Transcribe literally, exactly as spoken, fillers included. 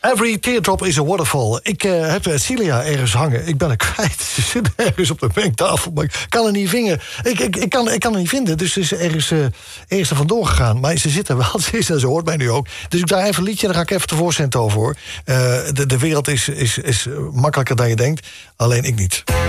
Every teardrop is a waterfall. Ik uh, heb Celia ergens hangen. Ik ben er kwijt. Ze zit ergens op de mengtafel, maar ik kan er niet vinden. Ik, ik, ik, kan, ik kan er niet vinden, dus ze is ergens, uh, ergens er vandoor gegaan. Maar ze zit er wel, ze, is, ze hoort mij nu ook. Dus ik draai even een liedje en dan ga ik even tevoorschijn over, hoor. Uh, de, de wereld is, is, is makkelijker dan je denkt, alleen ik niet.